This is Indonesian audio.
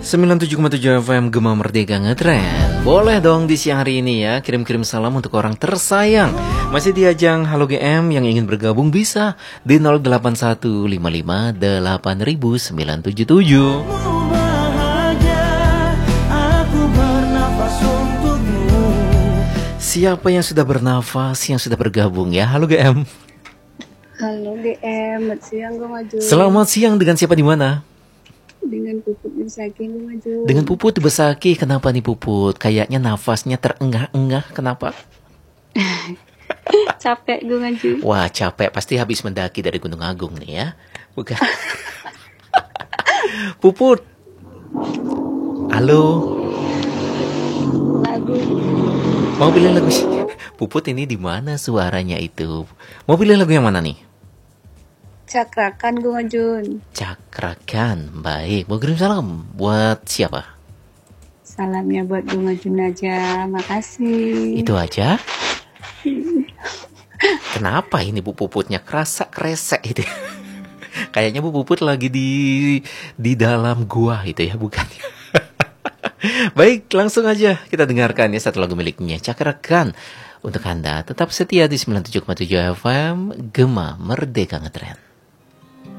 97,7 FM Gema Merdeka Ngetren. Boleh dong di siang hari ini ya, kirim-kirim salam untuk orang tersayang. Masih di ajang Halo GM, yang ingin bergabung bisa di 08155800977. Siapa yang sudah bernafas, yang sudah bergabung ya? Halo GM. Halo GM, selamat siang gue maju. Selamat siang, dengan siapa di mana? Dengan Puput di Besaki gue maju. Dengan Puput di Besaki. Kenapa nih Puput? Kayaknya nafasnya terengah-engah. Kenapa? Capek gue maju. Wah, capek. Pasti habis mendaki dari Gunung Agung nih ya. Bukan. Puput. Halo. Lagu. Mau pilih lagu sih? Puput ini di mana suaranya itu? Mau pilih lagu yang mana nih? Cakrakan gue Majun. Cakrakan. Baik. Mau kirim salam buat siapa? Salamnya buat gue Majun aja. Makasih. Itu aja? Kenapa ini Bu Puputnya kerasa kresek itu? Kayaknya Bu Puput lagi di dalam gua itu ya, bukan? Baik, langsung aja kita dengarkan ya satu lagu miliknya Cakrakan. Untuk Anda tetap setia di 97,7 FM Gema Merdeka Ngetren.